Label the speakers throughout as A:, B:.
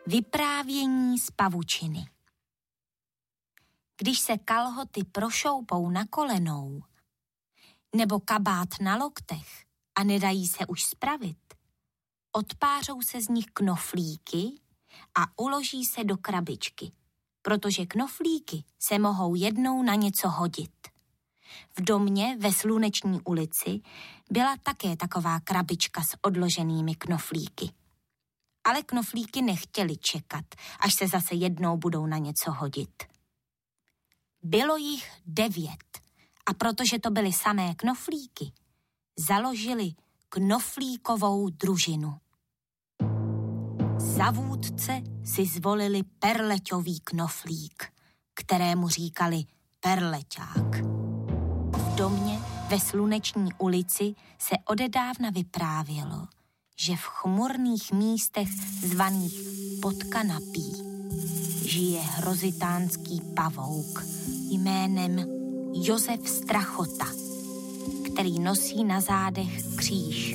A: Vyprávění z pavučiny. Když se kalhoty prošoupou na kolenou nebo kabát na loktech a nedají se už spravit, odpářou se z nich knoflíky a uloží se do krabičky, protože knoflíky se mohou jednou na něco hodit. V domě ve Sluneční ulici byla také taková krabička s odloženými knoflíky. Ale knoflíky nechtěli čekat, až se zase jednou budou na něco hodit. Bylo jich 9 a protože to byly samé knoflíky, založili knoflíkovou družinu. Za vůdce si zvolili perleťový knoflík, kterému říkali Perleťák. V domě ve Sluneční ulici se odedávna vyprávělo, že v chmurných místech zvaných Podkanapí žije hrozitánský pavouk jménem Josef Strachota, který nosí na zádech kříž.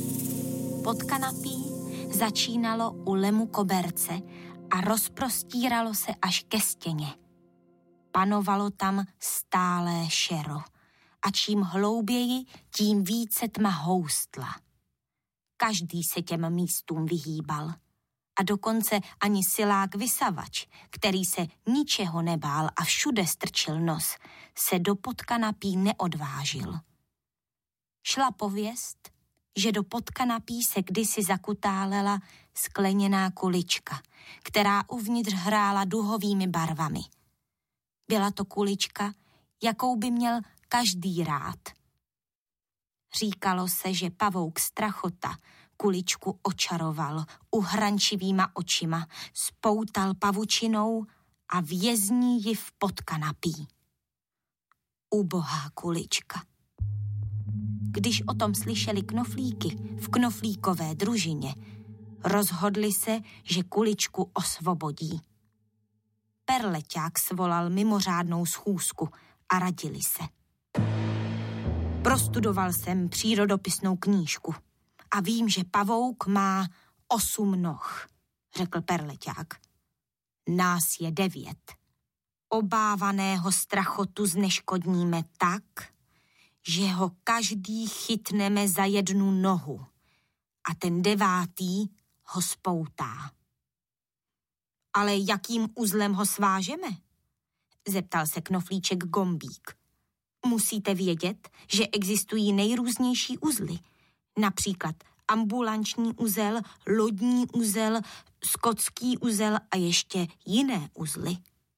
A: Podkanapí začínalo u lemu koberce a rozprostíralo se až ke stěně. Panovalo tam stálé šero a čím hlouběji, tím více tma houstla. Každý se těm místům vyhýbal a dokonce ani silák vysavač, který se ničeho nebál a všude strčil nos, se do Podkanapí neodvážil. Šla pověst, že do Podkanapí se kdysi zakutálela skleněná kulička, která uvnitř hrála duhovými barvami. Byla to kulička, jakou by měl každý rád. Říkalo se, že pavouk Strachota kuličku očaroval uhrančivýma očima, spoutal pavučinou a vězní ji v Podkanapí. Ubohá kulička. Když o tom slyšeli knoflíky v knoflíkové družině, rozhodli se, že kuličku osvobodí. Perleťák svolal mimořádnou schůzku a radili se. Prostudoval jsem přírodopisnou knížku a vím, že pavouk má 8 noh, řekl Perleťák. Nás je 9. Obávaného Strachotu zneškodníme tak, že ho každý chytneme za 1 nohu a ten 9. ho spoutá. Ale jakým uzlem ho svážeme? Zeptal se knoflíček Gombík. Musíte vědět, že existují nejrůznější uzly. Například ambulanční uzel, lodní uzel, skotský uzel a ještě jiné uzly.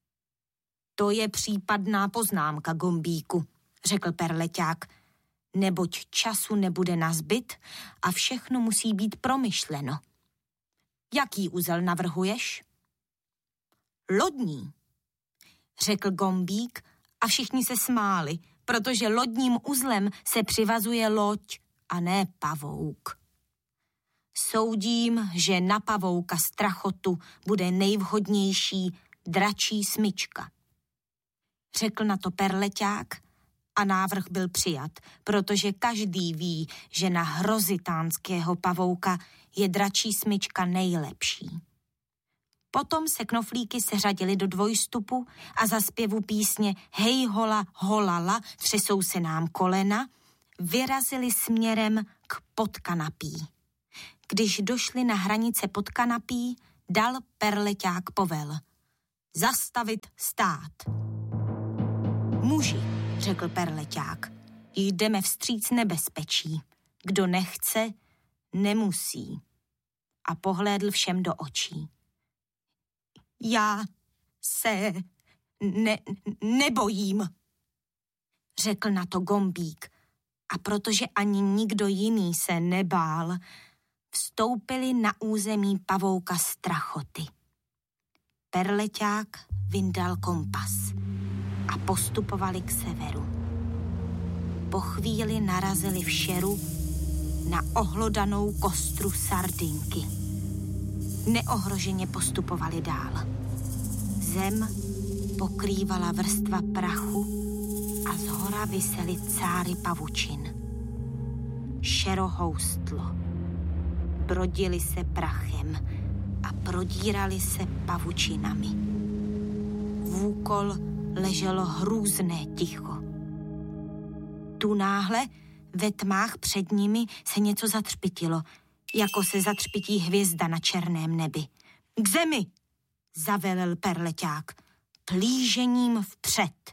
A: To je případná poznámka, Gombíku, řekl Perleťák, neboť času nebude nazbyt a všechno musí být promyšleno. Jaký uzel navrhuješ? Lodní, řekl Gombík a všichni se smáli, protože lodním uzlem se přivazuje loď a ne pavouk. Soudím, že na pavouka Strachotu bude nejvhodnější dračí smyčka. Řekl na to Perleťák a návrh byl přijat, protože každý ví, že na hrozitánského pavouka je dračí smyčka nejlepší. Potom se knoflíky seřadili do dvojstupu a za zpěvu písně Hej hola, holala, třesou se nám kolena, vyrazili směrem k Podkanapí. Když došli na hranice Podkanapí, dal Perleťák povel. Zastavit stát. Muži, řekl Perleťák, jdeme vstříc nebezpečí. Kdo nechce, nemusí. A pohlédl všem do očí. Já se nebojím, řekl na to Gombík. A protože ani nikdo jiný se nebál, vstoupili na území pavouka Strachoty. Perleťák vyndal kompas a postupovali k severu. Po chvíli narazili v šeru na ohlodanou kostru sardinky. Neohroženě postupovali dál. Zem pokrývala vrstva prachu a zhora visely cáry pavučin. Šero houstlo. Brodili se prachem a prodírali se pavučinami. Vůkol leželo hrůzné ticho. Tu náhle ve tmách před nimi se něco zatřpitilo, jako se zatřpití hvězda na černém nebi. K zemi, zavelel Perleťák, plížením vpřed.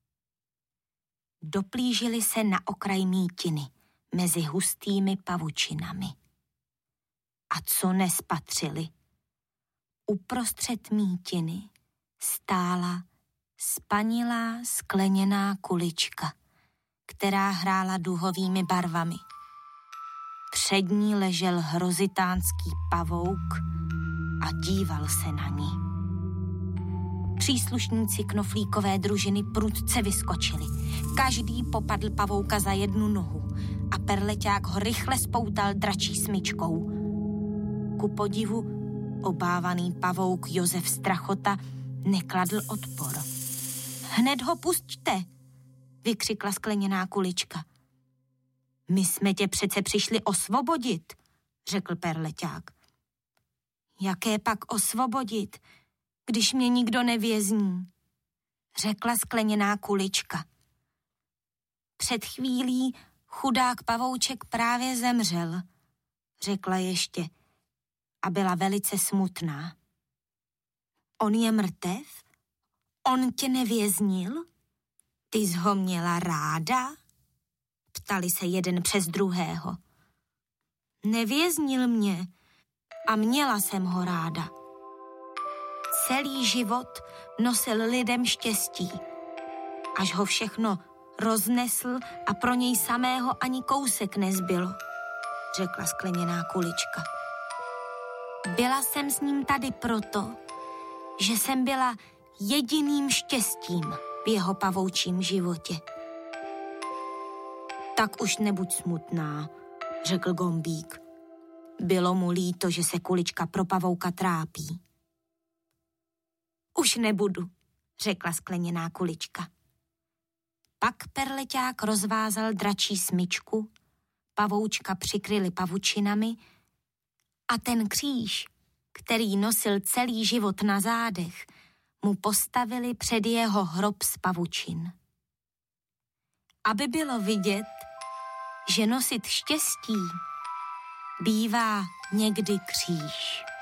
A: Doplížili se na okraj mítiny, mezi hustými pavučinami. A co nespatřili? Uprostřed mítiny stála spanilá skleněná kulička, která hrála duhovými barvami. Před ní ležel hrozitánský pavouk a díval se na ní. Příslušníci knoflíkové družiny prudce vyskočili. Každý popadl pavouka za jednu nohu a Perleťák ho rychle spoutal dračí smyčkou. Ku podivu obávaný pavouk Josef Strachota nekladl odpor. Hned ho pusťte, vykřikla skleněná kulička. My jsme tě přece přišli osvobodit, řekl Perleťák. Jaké pak osvobodit, když mě nikdo nevězní, řekla skleněná kulička. Před chvílí chudák pavouček právě zemřel, řekla ještě a byla velice smutná. On je mrtev? On tě nevěznil? Ty jsi ho měla ráda? Ptali se jeden přes druhého. Nevěznil mě a měla jsem ho ráda. Celý život nosil lidem štěstí, až ho všechno roznesl a pro něj samého ani kousek nezbylo, řekla skleněná kulička. Byla jsem s ním tady proto, že jsem byla jediným štěstím v jeho pavoučím životě. Tak už nebuď smutná, řekl Gombík. Bylo mu líto, že se kulička pro pavouka trápí. Už nebudu, řekla skleněná kulička. Pak Perleťák rozvázal dračí smyčku, pavoučka přikryli pavučinami a ten kříž, který nosil celý život na zádech, mu postavili před jeho hrob z pavučin. Aby bylo vidět, že nosit štěstí bývá někdy kříž.